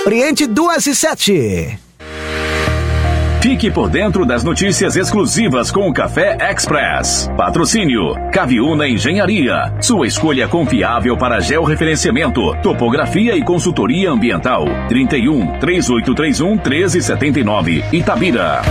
Oriente 2:07. Fique por dentro das notícias exclusivas com o Café Express. Patrocínio Caviúna Engenharia. Sua escolha confiável para georreferenciamento, topografia e consultoria ambiental. 31-3831-1379. Itabira.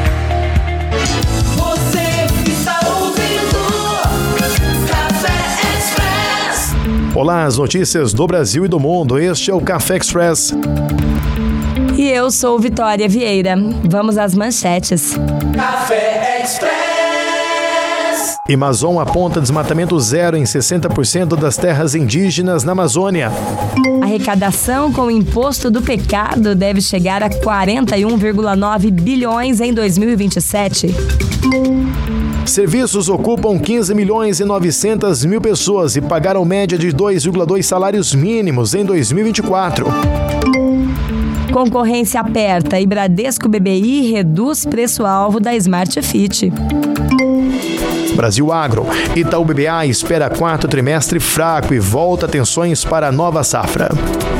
Você está ouvindo Café Express. Olá, as notícias do Brasil e do mundo. Este é o Café Express. E eu sou Vitória Vieira. Vamos às manchetes. Café Express. Amazon aponta desmatamento zero em 60% das terras indígenas na Amazônia. Arrecadação com o imposto do pecado deve chegar a 41,9 bilhões em 2027. Serviços ocupam 15 milhões e 900 mil pessoas e pagaram média de 2,2 salários mínimos em 2024. Concorrência aperta e Bradesco BBI reduz preço-alvo da Smart Fit. Brasil Agro. Itaú BBA espera 4º trimestre fraco e volta tensões para a nova safra.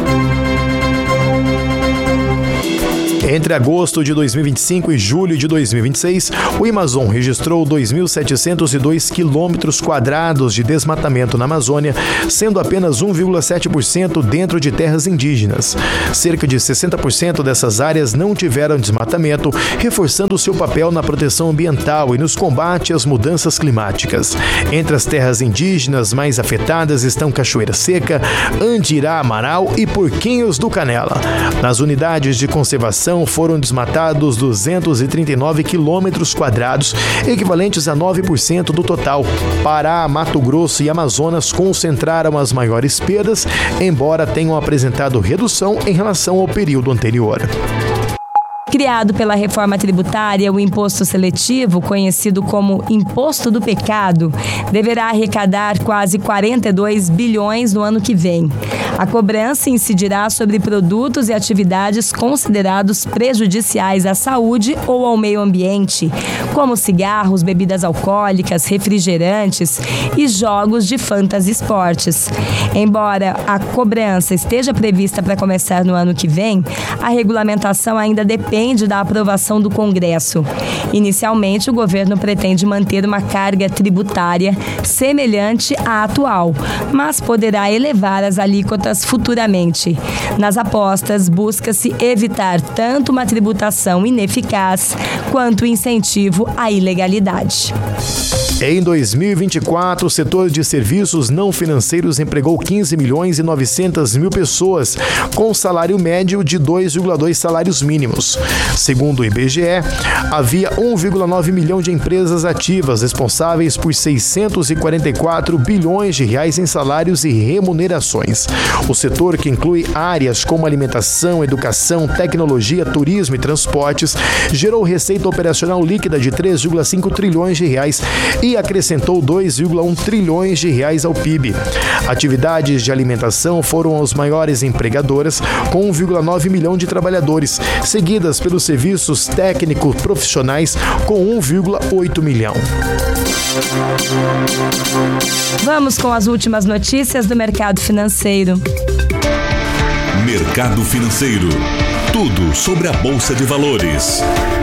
Entre agosto de 2025 e julho de 2026, o Amazon registrou 2.702 quilômetros quadrados de desmatamento na Amazônia, sendo apenas 1,7% dentro de terras indígenas. Cerca de 60% dessas áreas não tiveram desmatamento, reforçando seu papel na proteção ambiental e nos combates às mudanças climáticas. Entre as terras indígenas mais afetadas estão Cachoeira Seca, Andirá Amaral e Porquinhos do Canela. Nas unidades de conservação foram desmatados 239 quilômetros quadrados, equivalentes a 9% do total. Pará, Mato Grosso e Amazonas concentraram as maiores perdas, embora tenham apresentado redução em relação ao período anterior. Criado pela reforma tributária, o imposto seletivo, conhecido como Imposto do Pecado, deverá arrecadar quase 42 bilhões no ano que vem. A cobrança incidirá sobre produtos e atividades considerados prejudiciais à saúde ou ao meio ambiente, como cigarros, bebidas alcoólicas, refrigerantes e jogos de fantasy esportes. Embora a cobrança esteja prevista para começar no ano que vem, a regulamentação ainda depende da aprovação do Congresso. Inicialmente, o governo pretende manter uma carga tributária semelhante à atual, mas poderá elevar as alíquotas futuramente. Nas apostas, busca-se evitar tanto uma tributação ineficaz quanto o incentivo à ilegalidade. Em 2024, o setor de serviços não financeiros empregou 15 milhões e 900 mil pessoas, com salário médio de 2,2 salários mínimos. Segundo o IBGE, havia 1,9 milhão de empresas ativas responsáveis por 644 bilhões de reais em salários e remunerações. O setor, que inclui áreas como alimentação, educação, tecnologia, turismo e transportes, gerou receita operacional líquida de 3,5 trilhões de reais e acrescentou 2,1 trilhões de reais ao PIB. Atividades de alimentação foram as maiores empregadoras, com 1,9 milhão de trabalhadores, seguidas pelos serviços técnicos profissionais, com 1,8 milhão. Vamos com as últimas notícias do mercado financeiro. Mercado financeiro. Tudo sobre a Bolsa de Valores.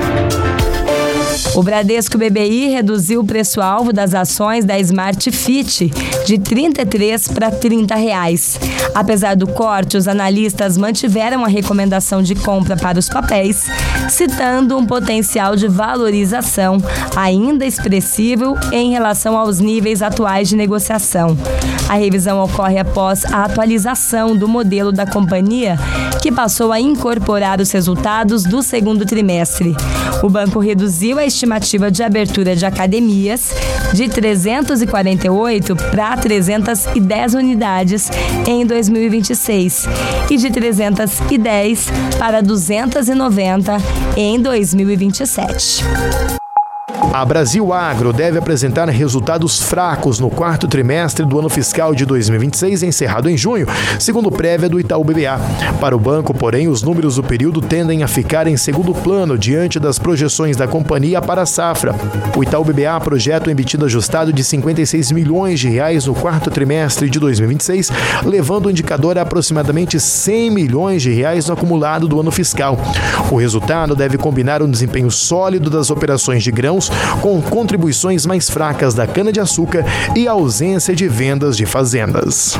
O Bradesco BBI reduziu o preço-alvo das ações da Smart Fit de R$ 33 para R$ 30. Apesar do corte, os analistas mantiveram a recomendação de compra para os papéis, citando um potencial de valorização ainda expressivo em relação aos níveis atuais de negociação. A revisão ocorre após a atualização do modelo da companhia, que passou a incorporar os resultados do segundo trimestre. O banco reduziu a estimativa de abertura de academias de 348 para 310 unidades em 2026 e de 310 para 290 em 2027. A Brasil Agro deve apresentar resultados fracos no quarto trimestre do ano fiscal de 2026, encerrado em junho, segundo prévia do Itaú BBA. Para o banco, porém, os números do período tendem a ficar em segundo plano diante das projeções da companhia para a safra. O Itaú BBA projeta um EBITDA ajustado de 56 milhões de reais no quarto trimestre de 2026, levando o indicador a aproximadamente 100 milhões de reais no acumulado do ano fiscal. O resultado deve combinar um desempenho sólido das operações de grãos com contribuições mais fracas da cana-de-açúcar e ausência de vendas de fazendas.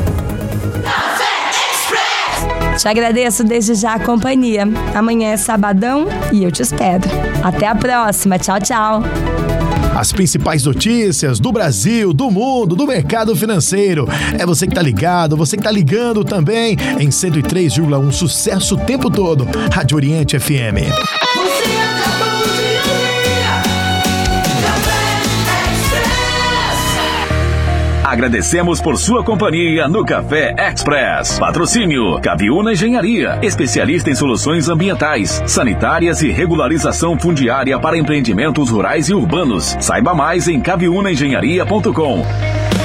Te agradeço desde já a companhia. Amanhã é sabadão e eu te espero. Até a próxima. Tchau, tchau. As principais notícias do Brasil, do mundo, do mercado financeiro. É você que tá ligado, você que tá ligando também em 103,1, sucesso o tempo todo. Rádio Oriente FM. Você acabou de ouvir Café Express. Agradecemos por sua companhia no Café Express. Patrocínio Caviúna Engenharia, especialista em soluções ambientais, sanitárias e regularização fundiária para empreendimentos rurais e urbanos. Saiba mais em caviunaengenharia.com.